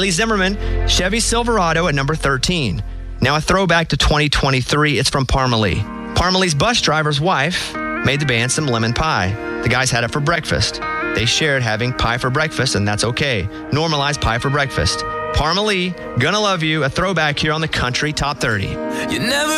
Eddie Zimmerman, Chevy Silverado at number 13. Now a throwback to 2023. It's from Parmalee. Parmalee's bus driver's wife made the band some lemon pie. The guys had it for breakfast. They shared having pie for breakfast, and that's okay. Normalize pie for breakfast. Parmalee, Gonna Love You, a throwback here on the Country Top 30. You never